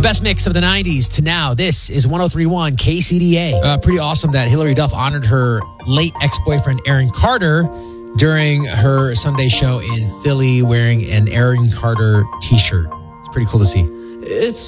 best mix of the 90s to now. This is 103.1 KCDA. Pretty awesome that Hillary Duff honored her late ex-boyfriend Aaron Carter during her Sunday show in Philly wearing an Aaron Carter t-shirt. It's pretty cool to see. It's